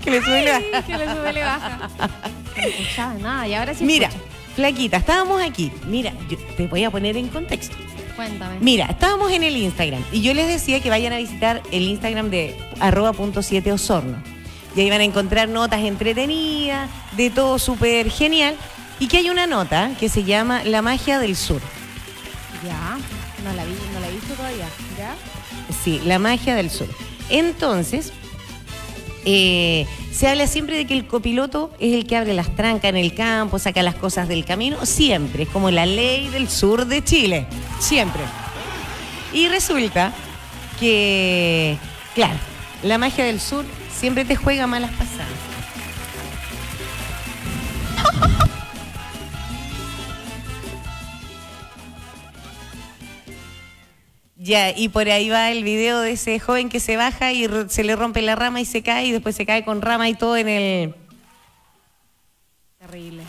Que le sube y le baja. Ay, que le sube y le baja. No escuchaba nada y ahora sí Mira, escucho. flaquita, estábamos aquí. Mira, yo te voy a poner en contexto. Cuéntame. Mira, estábamos en el Instagram y yo les decía que vayan a visitar el Instagram de @.7osorno. Y ahí van a encontrar notas entretenidas, de todo súper genial. Y que hay una nota que se llama La magia del sur. Ya, no la he visto todavía. ¿Ya? Sí, la magia del sur. Entonces, se habla siempre de que el copiloto es el que abre las trancas en el campo, saca las cosas del camino, siempre, es como la ley del sur de Chile, siempre. Y resulta que, claro, la magia del sur siempre te juega malas pasadas. Ya, y por ahí va el video de ese joven que se baja y se le rompe la rama y se cae y después se cae con rama y todo en el... Terrible.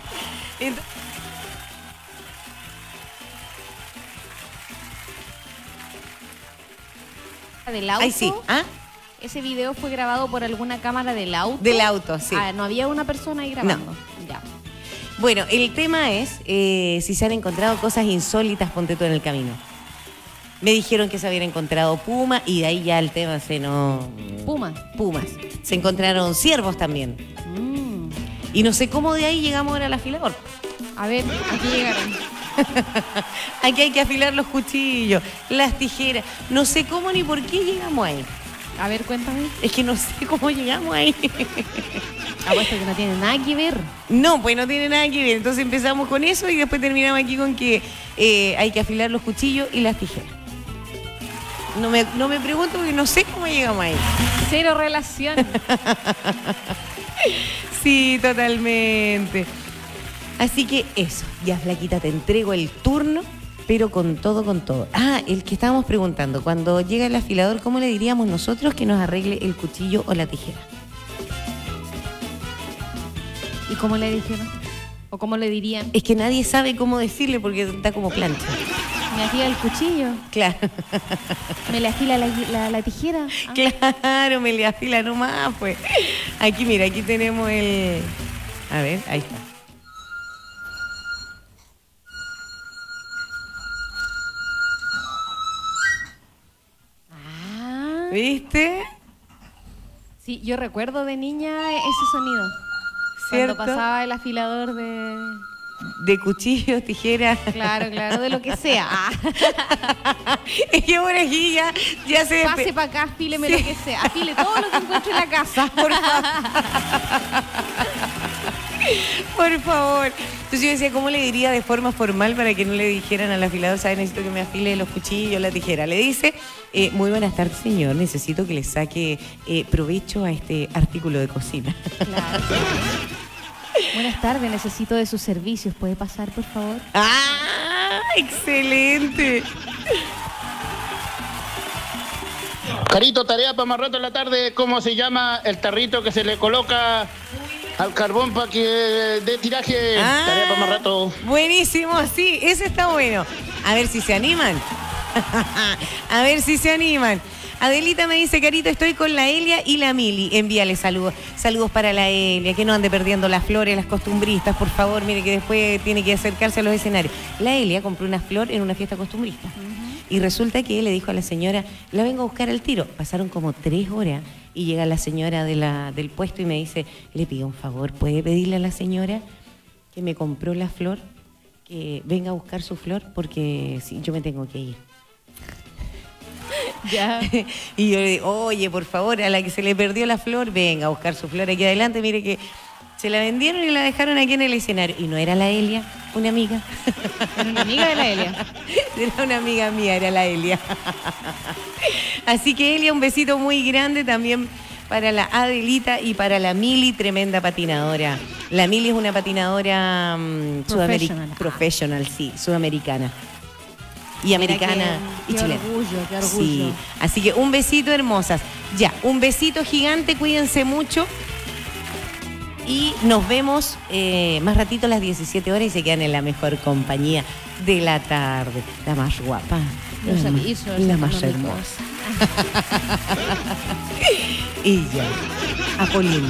¿Del auto? Ay, sí. ¿Ah? ¿Ese video fue grabado por alguna cámara del auto? Del auto, sí. Ah, no había una persona ahí grabando. No. Ya. Bueno, el tema es si se han encontrado cosas insólitas, ponte tú en el camino. Me dijeron que se habían encontrado pumas y de ahí ya el tema se no... Puma. Pumas. Se encontraron ciervos también. Mm. Y no sé cómo de ahí llegamos ahora al afilador. A ver, aquí llegaron. Aquí hay que afilar los cuchillos, las tijeras. No sé cómo ni por qué llegamos ahí. A ver, cuéntame. Es que no sé cómo llegamos ahí. Apuesto que no tiene nada que ver. No, pues no tiene nada que ver. Entonces empezamos con eso y después terminamos aquí con que hay que afilar los cuchillos y las tijeras. No me pregunto porque no sé cómo llegamos ahí. Cero relación. Sí, totalmente. Así que eso, ya flaquita, te entrego el turno, pero con todo, con todo. Ah, el que estábamos preguntando, cuando llega el afilador, ¿cómo le diríamos nosotros que nos arregle el cuchillo o la tijera? ¿Y cómo le dijeron? ¿O cómo le dirían? Es que nadie sabe cómo decirle porque está como plancha. Me afila el cuchillo. Claro. Me le afila la tijera. Ah. Claro, me le afila nomás, pues. Aquí, mira, aquí tenemos el... A ver, ahí está. Ah. ¿Viste? Sí, yo recuerdo de niña ese sonido. ¿Cierto? Cuando pasaba el afilador de... De cuchillos, tijeras. Claro, de lo que sea. Ah. Es que por aquí ya se... Pase para acá, afíleme Sí. lo que sea. Afile todo lo que encuentre en la casa. Por favor. Por favor. Entonces yo decía, ¿cómo le diría de forma formal para que no le dijeran al afilador, ¿sabes? Necesito que me afile los cuchillos, la tijera. Le dice, muy buenas tardes, señor. Necesito que le saque provecho a este artículo de cocina. Claro. Buenas tardes, necesito de sus servicios. ¿Puede pasar, por favor? ¡Ah! ¡Excelente! Carito, tarea para más rato en la tarde. ¿Cómo se llama el tarrito que se le coloca al carbón para que dé tiraje? Tarea para más rato. Buenísimo, sí, ese está bueno. A ver si se animan. A ver si se animan. Adelita me dice, Carito, estoy con la Elia y la Mili. Envíale saludos. Saludos para la Elia, que no ande perdiendo las flores, las costumbristas, por favor. Mire que después tiene que acercarse a los escenarios. La Elia compró una flor en una fiesta costumbrista. Y resulta que le dijo a la señora, la vengo a buscar al tiro. Pasaron como 3 horas y llega la señora del puesto y me dice, le pido un favor, ¿puede pedirle a la señora que me compró la flor, que venga a buscar su flor? Porque sí, yo me tengo que ir. Ya. Y yo le digo, oye, por favor, a la que se le perdió la flor, venga a buscar su flor aquí adelante. Mire que se la vendieron y la dejaron aquí en el escenario. Y no era la Elia, una amiga. Era una amiga de la Elia. Era una amiga mía, era la Elia. Así que Elia, un besito muy grande también para la Adelita y para la Mili, tremenda patinadora. La Mili es una patinadora professional, sí, sudamericana. Y americana y chilena. Qué orgullo. Sí, así que un besito, hermosas. Ya, un besito gigante, cuídense mucho. Y nos vemos más ratito a las 17 horas y se quedan en la mejor compañía de la tarde. La más guapa, Los avisos la más económicos. hermosa. Y ya, Apolín.